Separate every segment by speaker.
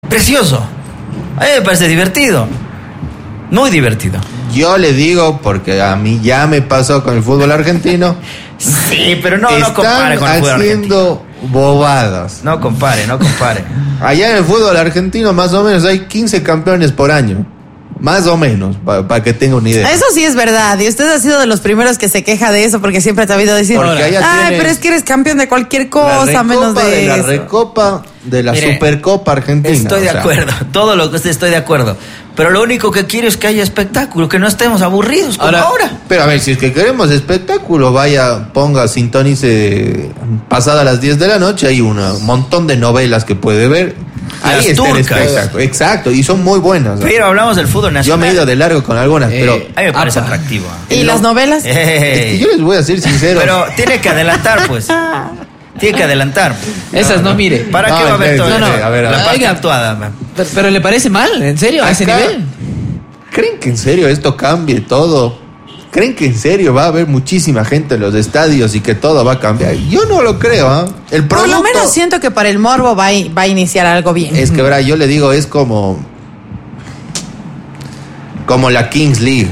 Speaker 1: Precioso. A mí me parece divertido. Muy divertido.
Speaker 2: Yo le digo, porque a mí ya me pasó con el fútbol argentino.
Speaker 1: Sí, pero no compare con el fútbol argentino.
Speaker 2: Están haciendo bobadas.
Speaker 1: No compare.
Speaker 2: Allá en el fútbol argentino más o menos hay 15 campeones por año. Más o menos, para que tenga una idea.
Speaker 3: Eso sí es verdad. Y usted ha sido de los primeros que se queja de eso, porque siempre te ha habido decir, pero es que eres campeón de cualquier cosa, menos de
Speaker 2: la
Speaker 3: eso.
Speaker 2: Recopa, de la Supercopa Argentina.
Speaker 1: Estoy de acuerdo, todo lo que usted estoy de acuerdo. Pero lo único que quiero es que haya espectáculo, que no estemos aburridos como ahora.
Speaker 2: Pero a ver, si es que queremos espectáculo, sintonice pasada las 10 de la noche, hay un montón de novelas que puede ver. Ahí está el espectáculo. Exacto, y son muy buenas.
Speaker 1: Pero hablamos del fútbol nacional.
Speaker 2: Yo me he ido de largo con algunas, pero
Speaker 1: a mí me parece atractivo.
Speaker 3: ¿Y las novelas?
Speaker 2: Es que yo les voy a decir sincero.
Speaker 1: Pero tiene que adelantar, pues. Tiene que adelantar.
Speaker 4: Esas no mire.
Speaker 1: ¿Para qué va a haber todo?
Speaker 2: A ver,
Speaker 1: la parte actuada.
Speaker 4: Pero ¿le parece mal? ¿En serio? ¿A ese nivel?
Speaker 2: ¿Creen que en serio esto cambie todo? ¿Creen que en serio va a haber muchísima gente en los estadios y que todo va a cambiar? Yo no lo creo, ¿eh? El producto,
Speaker 3: por lo menos siento que para el morbo va a iniciar algo bien.
Speaker 2: Es que, yo le digo, es como la Kings League.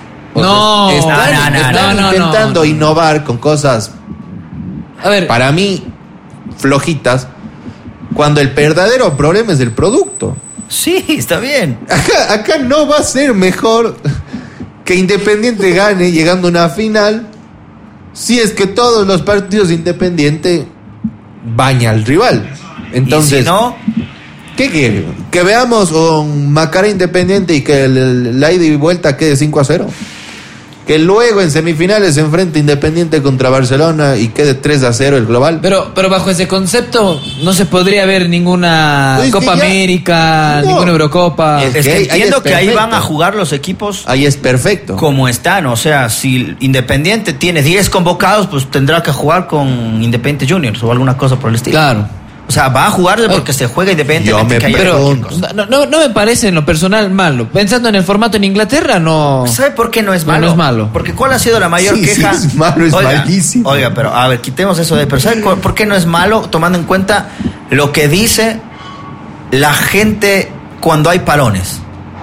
Speaker 2: Están intentando innovar con cosas,
Speaker 4: a ver,
Speaker 2: para mí, flojitas, cuando el verdadero problema es el producto.
Speaker 1: Sí, está bien.
Speaker 2: Acá no va a ser mejor que Independiente gane llegando a una final si es que todos los partidos de Independiente baña al rival. Entonces,
Speaker 1: ¿y si no?
Speaker 2: ¿Qué quiere? ¿Que veamos un Macará Independiente y que la ida y vuelta quede 5-0? Que luego en semifinales se enfrente Independiente contra Barcelona y quede 3-0 el global.
Speaker 4: Pero bajo ese concepto no se podría ver ninguna Copa América, ninguna Eurocopa.
Speaker 1: Es que entiendo que ahí van a jugar los equipos.
Speaker 2: Ahí es perfecto.
Speaker 1: Como están, o sea, si Independiente tiene 10 convocados, pues tendrá que jugar con Independiente Juniors o alguna cosa por el estilo.
Speaker 4: Claro.
Speaker 1: O sea, va a jugar porque se juega independientemente.
Speaker 4: Pero no me parece en lo personal malo. Pensando en el formato en Inglaterra, no.
Speaker 1: ¿Sabe por qué no es malo?
Speaker 4: No es malo.
Speaker 1: Porque ¿cuál ha sido la mayor queja?
Speaker 2: Sí, es malo, es malísimo.
Speaker 1: Oiga, pero a ver, quitemos eso de. Pero ¿sabe por qué no es malo? Tomando en cuenta lo que dice la gente cuando hay parones.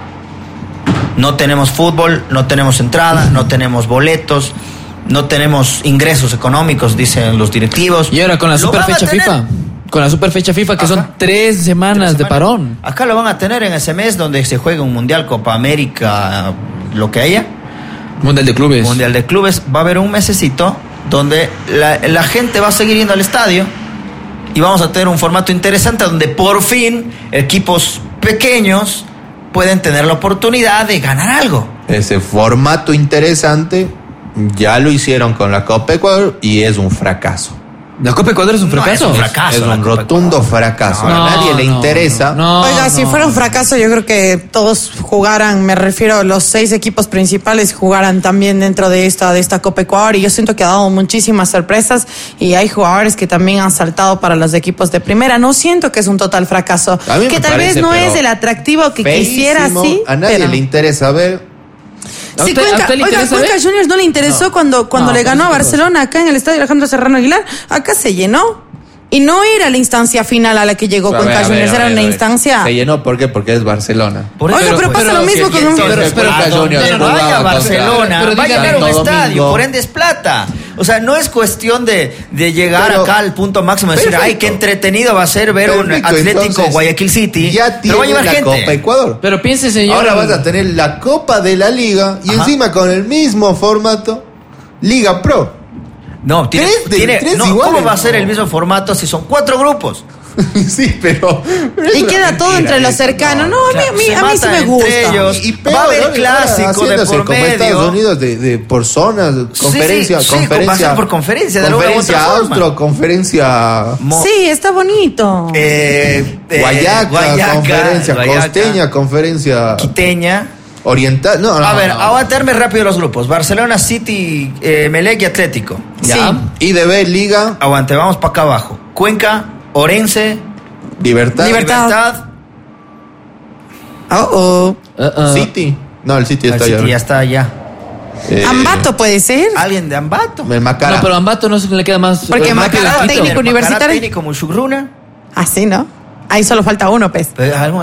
Speaker 1: No tenemos fútbol, no tenemos entrada, no tenemos boletos, no tenemos ingresos económicos, dicen los directivos.
Speaker 4: Y ahora con la superfecha FIFA. Con la superfecha FIFA, que son 3 semanas de parón.
Speaker 1: Acá lo van a tener en ese mes donde se juega un Mundial, Copa América, lo que haya.
Speaker 4: Mundial de Clubes.
Speaker 1: Mundial de Clubes. Va a haber un mesecito donde la gente va a seguir yendo al estadio y vamos a tener un formato interesante donde por fin equipos pequeños pueden tener la oportunidad de ganar algo.
Speaker 2: Ese formato interesante ya lo hicieron con la Copa Ecuador y es un fracaso.
Speaker 4: ¿La Copa Ecuador es un fracaso?
Speaker 1: No, es un fracaso.
Speaker 2: Es un rotundo fracaso. A nadie le interesa.
Speaker 3: Oiga, si fuera un fracaso, yo creo que todos jugaran, me refiero, los 6 equipos principales jugaran también dentro de esta Copa Ecuador. Y yo siento que ha dado muchísimas sorpresas y hay jugadores que también han saltado para los equipos de primera. No siento que es un total fracaso. Que tal vez no es el atractivo que quisiera, sí.
Speaker 2: A nadie le interesa ver.
Speaker 3: Sí, Cuenca Juniors no le interesó cuando le ganó a Barcelona acá en el estadio Alejandro Serrano Aguilar. Acá se llenó. Y no era la instancia final a la que llegó Cuenca Juniors, era una instancia.
Speaker 2: Se llenó, ¿por qué? Porque es Barcelona.
Speaker 3: Pero pasa lo mismo con un.
Speaker 1: Vaya a Barcelona, va a llegar a un estadio, por ende es plata. O sea, no es cuestión de llegar acá al punto máximo, de decir, ay, qué entretenido va a ser ver un Atlético entonces, Guayaquil City.
Speaker 2: Ya tiene la Copa Ecuador.
Speaker 4: Pero piense, señor.
Speaker 2: Ahora vas a tener la Copa de la Liga y encima con el mismo formato, Liga Pro.
Speaker 1: No, ¿cómo va a ser el mismo formato si son 4 grupos?
Speaker 2: Sí, pero
Speaker 3: y queda todo entre los cercanos. No, a mí sí me gusta.
Speaker 1: Ellos, va a haber clásico de por
Speaker 2: como
Speaker 1: medio.
Speaker 2: Estados Unidos de por zonas, conferencia,
Speaker 1: por conferencia,
Speaker 2: conferencia austro, conferencia.
Speaker 3: Sí, está bonito.
Speaker 2: Guayaca, conferencia costeña, conferencia
Speaker 1: quiteña.
Speaker 2: Oriental,
Speaker 1: aguantarme rápido los grupos. Barcelona, City, Melec y Atlético.
Speaker 2: ¿Ya? IDB, Liga.
Speaker 1: Aguante, vamos para acá abajo. Cuenca, Orense,
Speaker 2: Libertad. City. No, el City está allá.
Speaker 1: City ya está allá.
Speaker 3: Ambato puede ser.
Speaker 1: Alguien de Ambato.
Speaker 2: El Macará.
Speaker 4: No, pero Ambato no se le queda más.
Speaker 3: Porque Macará técnico universitario.
Speaker 1: Técnico Muchugruna.
Speaker 3: Así, ¿no? Ahí solo falta uno, pues.